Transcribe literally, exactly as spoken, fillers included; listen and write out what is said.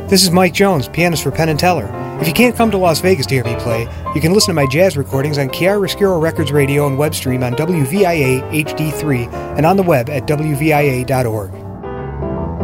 This is Mike Jones, pianist for Penn and Teller. If you can't come to Las Vegas to hear me play, you can listen to my jazz recordings on Chiaroscuro Records Radio and web stream on W V I A H D three and on the web at W V I A dot org.